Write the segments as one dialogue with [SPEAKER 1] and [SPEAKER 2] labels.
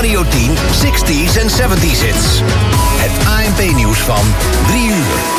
[SPEAKER 1] Radio 10 60s en 70s hits. Het ANP-nieuws van 3 uur.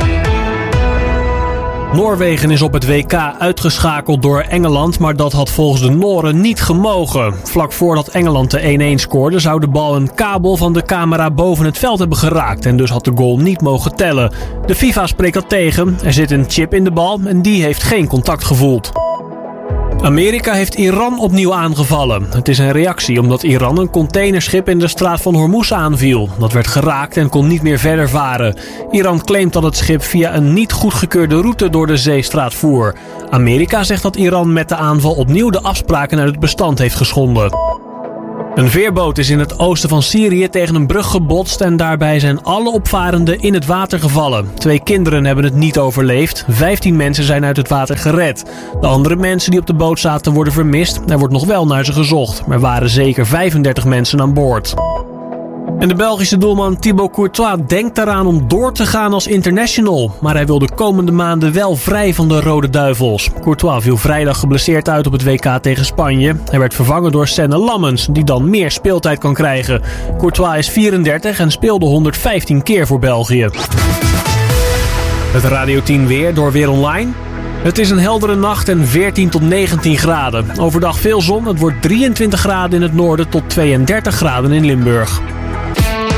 [SPEAKER 2] Noorwegen is op het WK uitgeschakeld door Engeland, maar dat had volgens de Noren niet gemogen. Vlak voordat Engeland de 1-1 scoorde, zou de bal een kabel van de camera boven het veld hebben geraakt en dus had de goal niet mogen tellen. De FIFA spreekt dat tegen. Er zit een chip in de bal en die heeft geen contact gevoeld. Amerika heeft Iran opnieuw aangevallen. Het is een reactie omdat Iran een containerschip in de straat van Hormuz aanviel. Dat werd geraakt en kon niet meer verder varen. Iran claimt dat het schip via een niet goedgekeurde route door de zeestraat voer. Amerika zegt dat Iran met de aanval opnieuw de afspraken uit het bestand heeft geschonden. Een veerboot is in het oosten van Syrië tegen een brug gebotst en daarbij zijn alle opvarenden in het water gevallen. 2 kinderen hebben het niet overleefd. 15 mensen zijn uit het water gered. De andere mensen die op de boot zaten worden vermist. Er wordt nog wel naar ze gezocht. Er waren zeker 35 mensen aan boord. En de Belgische doelman Thibaut Courtois denkt eraan om door te gaan als international. Maar hij wil de komende maanden wel vrij van de Rode Duivels. Courtois viel vrijdag geblesseerd uit op het WK tegen Spanje. Hij werd vervangen door Senne Lammens, die dan meer speeltijd kan krijgen. Courtois is 34 en speelde 115 keer voor België. Het Radio 10 weer door Weer Online. Het is een heldere nacht en 14 tot 19 graden. Overdag veel zon, het wordt 23 graden in het noorden tot 32 graden in Limburg.